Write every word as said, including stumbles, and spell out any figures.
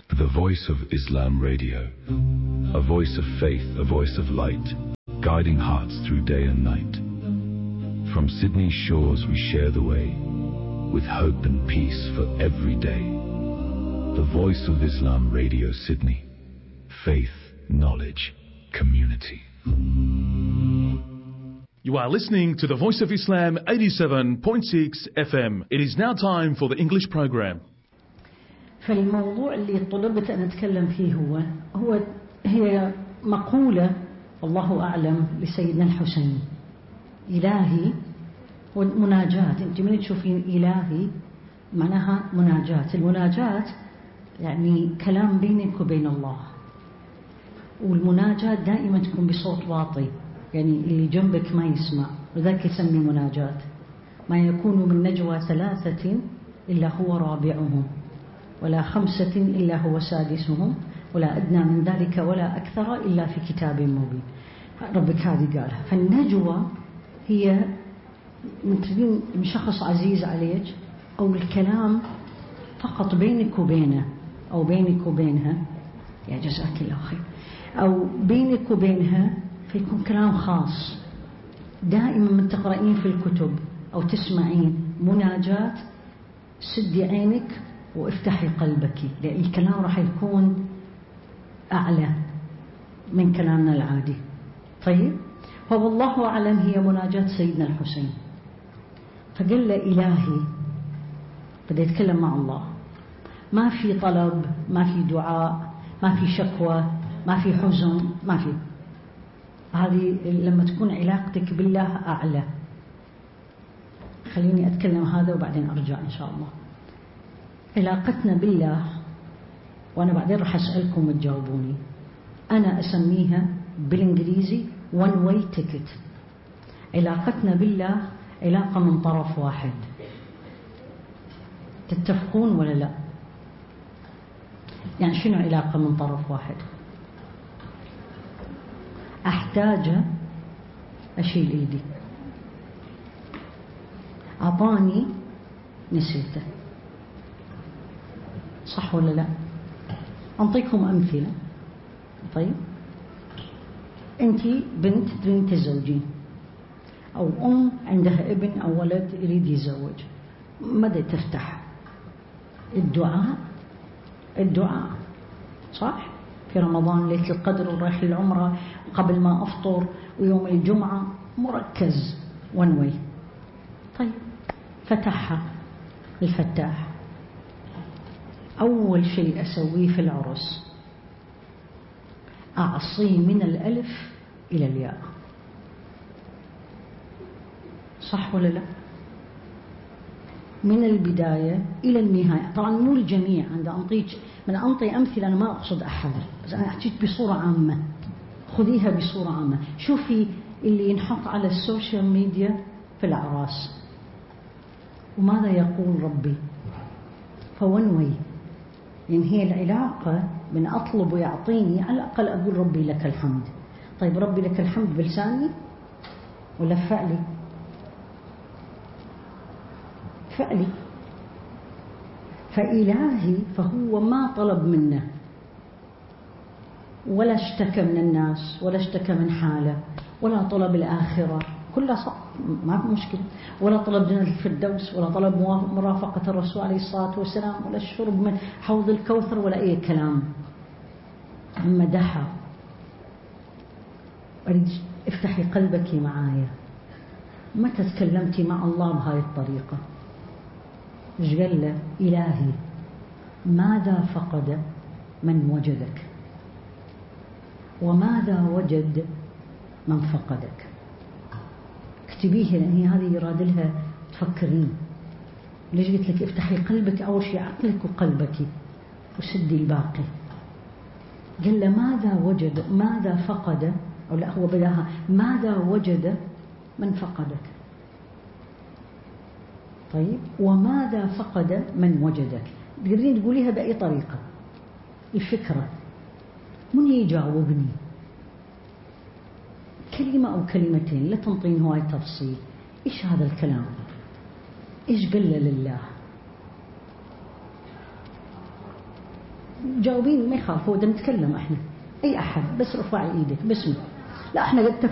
The Voice of Islam Radio. A voice of faith, a voice of light, guiding hearts through day and night. From Sydney's shores we share the way, with hope and peace for every day. The Voice of Islam Radio Sydney. Faith, knowledge, community. You are listening to the Voice of Islam eighty-seven point six F M. It is now time for the English program. فالموضوع اللي طلبت أن أتكلم فيه هو هو هي مقولة الله أعلم لسيدنا الحسين. إلهي والمناجاة، أنت من تشوفين إلهي معناها مناجاة. المناجاة يعني كلام بينك وبين الله، والمناجاة دائما تكون بصوت واطي، يعني اللي جنبك ما يسمع، وذاك يسمي مناجاة. ما يكون من نجوى ثلاثة إلا هو رابعهم، ولا خمسة إلا هو سادسهم، ولا أدنى من ذلك ولا أكثر إلا في كتاب مبين. ربك هذه قالها. فالنجوى هي من شخص عزيز عليك، أو الكلام فقط بينك وبينه، أو بينك وبينها، يا جزاك الله خير، أو بينك وبينها، فيكون كلام خاص. دائما من تقرأين في الكتب أو تسمعين مناجاة، سدي عينك وافتحي قلبك، لأن الكلام راح يكون أعلى من كلامنا العادي. طيب، فوالله أعلم هي مناجاة سيدنا الحسين. فقال له إلهي، بدأ يتكلم مع الله، ما في طلب، ما في دعاء، ما في شكوى، ما في حزن، ما في. هذه لما تكون علاقتك بالله أعلى. خليني أتكلم هذا وبعدين أرجع إن شاء الله. علاقتنا بالله، وأنا بعدين راح أسألكم وتجاوبوني، أنا أسميها بالإنجليزي one way ticket. علاقتنا بالله علاقة من طرف واحد. تتفقون ولا لا؟ يعني شنو علاقة من طرف واحد؟ أحتاج أشيل إيدي، أعطاني نسيته، صح ولا لا؟ أنطيكم أمثلة. طيب، أنت بنت تريد تتزوجين، أو أم عندها ابن أو ولد يريد يتزوج، ماذا تفتح؟ الدعاء. الدعاء صح؟ في رمضان ليلة القدر ورايح للعمرة قبل ما أفطر ويوم الجمعة، مركز ونوي. طيب، فتحها الفتاح. أول شيء أسويه في العرس أعصيه من الألف إلى الياء، صح ولا لا؟ من البداية إلى النهاية. طبعا مو الجميع، عند أنطيك من أنطي أمثلة، أنا ما أقصد أحد، بس أنا أحكيك بصورة عامة، خذيها بصورة عامة. شوفي اللي ينحط على السوشيال ميديا في الأعراس، وماذا يقول ربي؟ فونوي، يعني هي العلاقة من أطلب ويعطيني، على الأقل أقول ربي لك الحمد. طيب، ربي لك الحمد بلساني ولا فعلي؟ فعلي. فإلهي فهو ما طلب منه، ولا اشتكى من الناس، ولا اشتكى من حاله، ولا طلب الآخرة، كلها صح، ما في مشكلة، ولا طلب جنة الفردوس، ولا طلب مرافقة الرسول عليه الصلاة والسلام، ولا الشرب من حوض الكوثر، ولا أي كلام. مدحها. أريد افتحي قلبك معايا، متى تكلمتي مع الله بهاي الطريقة؟ إيش قال له؟ إلهي ماذا فقد من وجدك، وماذا وجد من فقدك. اكتبيها، لأن هي هذه يراد لها تفكرين. ليش قلت لك افتحي قلبك؟ أول شيء عقلك وقلبك، وسدي الباقي. قال له ماذا وجد، ماذا فقد، أو لا، هو بداها ماذا وجد من فقدك. طيب، وماذا فقد من وجدك. تقدرين تقوليها بأي طريقة. الفكرة من يجاوبني كلمة أو كلمتين، لا تنطين هواي تفصيل. إيش هذا الكلام؟ إيش قال لله؟ جاوبين ما يخافوا، بدنا نتكلم احنا. اي احد بس ارفع ايدك باسمك. لا احنا